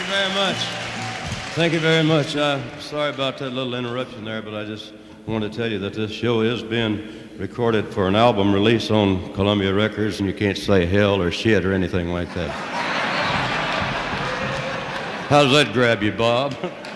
very much. Thank you very much. Sorry about that little interruption there, but I just wanted to tell you that this show is being recorded for an album release on Columbia Records, and you can't say hell or shit or anything like that. How does that grab you, Bob?